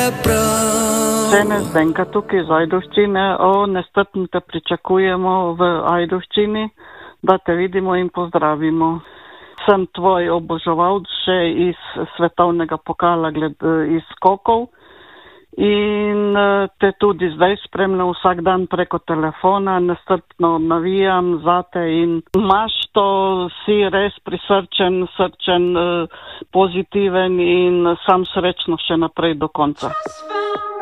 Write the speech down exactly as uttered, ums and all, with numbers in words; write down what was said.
Žene Zdenka tukaj iz Ajdovščine. O, nestrpno te pričakujemo v Ajdovščini, da te vidimo in pozdravimo. Sem tvoj oboževalc še iz svetovnega pokala gled, iz skokov in te tudi zdaj spremljam vsak dan preko telefona, nestrpno navijam zate in imaš to, si res prisrčen, srčen, pozitiven in sam srečno še naprej do konca.